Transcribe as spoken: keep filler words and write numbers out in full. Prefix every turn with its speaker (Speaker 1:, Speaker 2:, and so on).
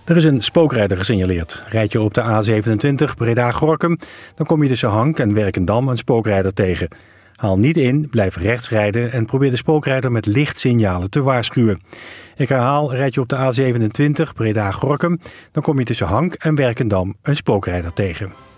Speaker 1: Er is een spookrijder gesignaleerd. Rijd je op de A zevenentwintig Breda-Gorinchem, dan kom je tussen Hank en Werkendam een spookrijder tegen. Haal niet in, blijf rechts rijden en probeer de spookrijder met lichtsignalen te waarschuwen. Ik herhaal, rijd je op de A zevenentwintig Breda-Gorinchem, dan kom je tussen Hank en Werkendam een spookrijder tegen.